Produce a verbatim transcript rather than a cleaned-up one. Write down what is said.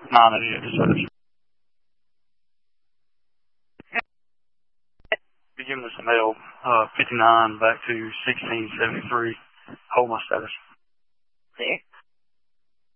nine of the episodes. Begin with some L, uh, fifty-nine back to sixteen seventy-three. Hold my status.